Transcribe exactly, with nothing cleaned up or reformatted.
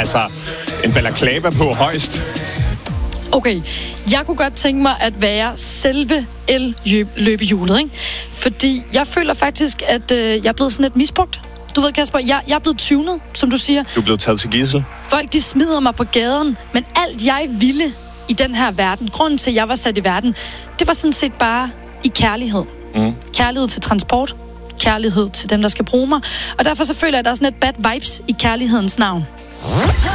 altså en balaclava på højst. Okay, jeg kunne godt tænke mig at være selve el-løbehjulet, ikke? Fordi jeg føler faktisk, at øh, jeg er blevet sådan lidt misbrugt. Du ved, Kasper, jeg, jeg er blevet tyvnet, som du siger. Du er blevet taget til gidsel. Folk, de smider mig på gaden, men alt jeg ville i den her verden, grunden til, at jeg var sat i verden, det var sådan set bare i kærlighed. Mm. Kærlighed til transport, kærlighed til dem, der skal bruge mig. Og derfor så føler jeg, at der er sådan et bad vibes i kærlighedens navn.